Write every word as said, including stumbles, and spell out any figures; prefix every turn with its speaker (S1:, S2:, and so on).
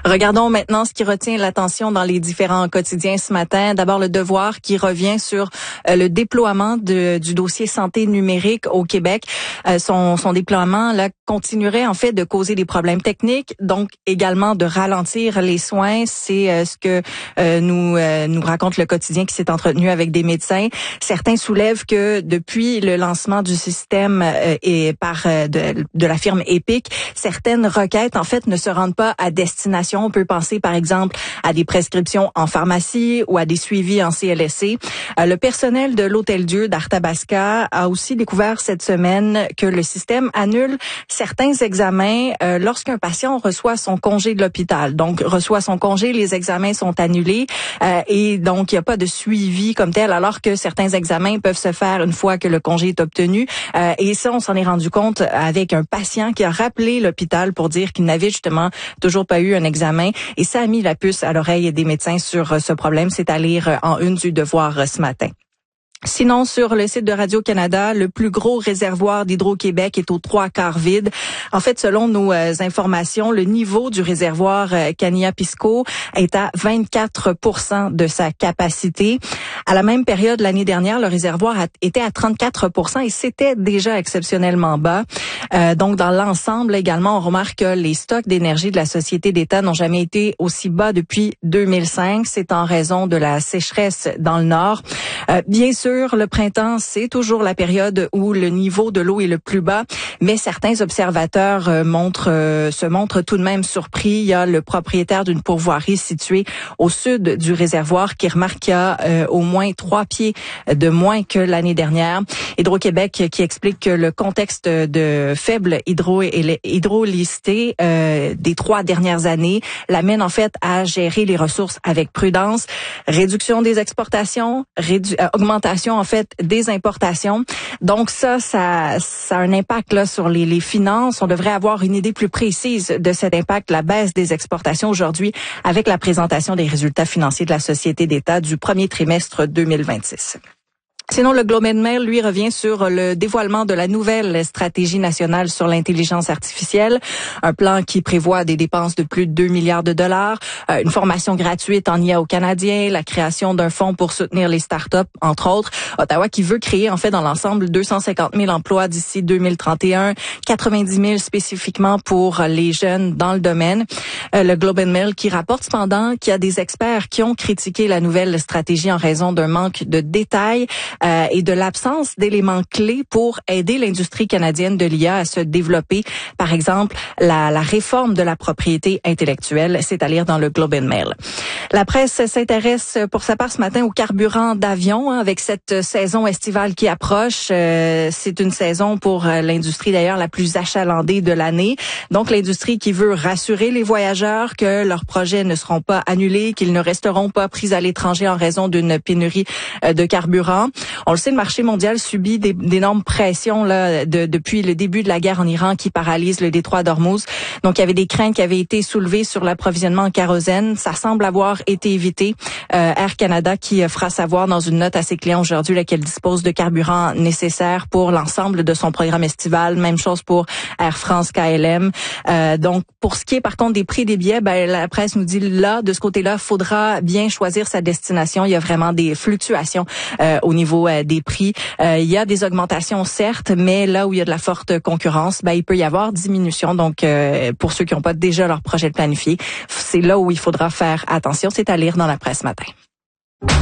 S1: Regardons maintenant ce qui retient l'attention dans les différents quotidiens ce matin. D'abord, le Devoir qui revient sur euh, le déploiement de, du dossier santé numérique au Québec. Euh, son, son déploiement là continuerait en fait de causer des problèmes techniques, donc également de ralentir les soins. C'est euh, ce que euh, nous euh, nous raconte le quotidien qui s'est entretenu avec des médecins. Certains soulèvent que depuis le lancement du système euh, et par euh, de, de la firme Epic, certaines requêtes en fait ne se rendent pas à destination. On peut penser par exemple à des prescriptions en pharmacie ou à des suivis en C L S C. Euh, le personnel de l'Hôtel-Dieu d'Arthabasca a aussi découvert cette semaine que le système annule certains examens euh, lorsqu'un patient reçoit son congé de l'hôpital. Donc, reçoit son congé, les examens sont annulés euh, et donc il n'y a pas de suivi comme tel, alors que certains examens peuvent se faire une fois que le congé est obtenu. Euh, et ça, on s'en est rendu compte avec un patient qui a rappelé l'hôpital pour dire qu'il n'avait justement toujours pas eu un examen. Et ça a mis la puce à l'oreille des médecins sur ce problème. C'est à lire en une du Devoir ce matin. Sinon, sur le site de Radio-Canada, le plus gros réservoir d'Hydro-Québec est aux trois quarts vide. En fait, selon nos euh, informations, le niveau du réservoir euh, Kaniapisco est à vingt-quatre pour cent de sa capacité. À la même période l'année dernière, le réservoir a, était à trente-quatre pour cent et c'était déjà exceptionnellement bas. Euh, donc, dans l'ensemble également, on remarque que les stocks d'énergie de la Société d'État n'ont jamais été aussi bas depuis deux mille cinq. C'est en raison de la sécheresse dans le nord. Euh, bien sûr, le printemps, c'est toujours la période où le niveau de l'eau est le plus bas, mais certains observateurs euh, montrent, euh, se montrent tout de même surpris. Il y a le propriétaire d'une pourvoirie située au sud du réservoir qui remarque qu'il y a euh, au moins trois pieds de moins que l'année dernière. Hydro-Québec qui explique que le contexte de faible hydro hydrolicité euh, des trois dernières années l'amène en fait à gérer les ressources avec prudence, réduction des exportations, rédu- euh, augmentation en fait des importations. Donc ça, ça, ça a un impact là sur les, les finances. On devrait avoir une idée plus précise de cet impact, la baisse des exportations aujourd'hui, avec la présentation des résultats financiers de la Société d'État du premier trimestre deux mille vingt-six. Sinon, le Globe and Mail, lui, revient sur le dévoilement de la nouvelle stratégie nationale sur l'intelligence artificielle, un plan qui prévoit des dépenses de plus de deux milliards de dollars, euh, une formation gratuite en I A aux Canadiens, la création d'un fonds pour soutenir les startups, entre autres. Ottawa qui veut créer, en fait, dans l'ensemble, deux cent cinquante mille emplois d'ici deux mille trente et un, quatre-vingt-dix mille spécifiquement pour les jeunes dans le domaine. Euh, le Globe and Mail qui rapporte cependant qu'il y a des experts qui ont critiqué la nouvelle stratégie en raison d'un manque de détails Euh, et de l'absence d'éléments clés pour aider l'industrie canadienne de l'I A à se développer. Par exemple, la, la réforme de la propriété intellectuelle, c'est à lire dans le Globe and Mail. La presse s'intéresse pour sa part ce matin au carburant d'avion, hein, avec cette saison estivale qui approche. Euh, c'est une saison pour l'industrie d'ailleurs la plus achalandée de l'année. Donc l'industrie qui veut rassurer les voyageurs que leurs projets ne seront pas annulés, qu'ils ne resteront pas pris à l'étranger en raison d'une pénurie euh, de carburant. On le sait, le marché mondial subit des, d'énormes pressions là, de, depuis le début de la guerre en Iran qui paralyse le détroit d'Ormuz. Donc, il y avait des craintes qui avaient été soulevées sur l'approvisionnement en kérosène. Ça semble avoir été évité. Euh, Air Canada qui fera savoir dans une note à ses clients aujourd'hui là, qu'elle dispose de carburant nécessaire pour l'ensemble de son programme estival. Même chose pour Air France K L M. Euh, donc, pour ce qui est par contre des prix des billets, ben, la presse nous dit là, de ce côté-là, faudra bien choisir sa destination. Il y a vraiment des fluctuations euh, au niveau euh, des prix. Euh, il y a des augmentations certes, mais là où il y a de la forte concurrence, ben, il peut y avoir diminution. Donc, euh, pour ceux qui n'ont pas déjà leur projet de planifié, c'est là où il faudra faire attention. C'est à lire dans la presse ce matin.